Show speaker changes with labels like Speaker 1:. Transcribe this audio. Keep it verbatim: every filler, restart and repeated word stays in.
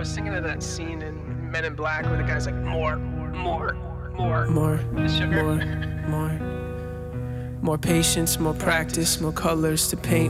Speaker 1: was thinking of that scene in Men in Black where the guy's like, more, more, more.
Speaker 2: More,
Speaker 1: The sugar.
Speaker 2: more, more. More patience, more practice, more colors to paint,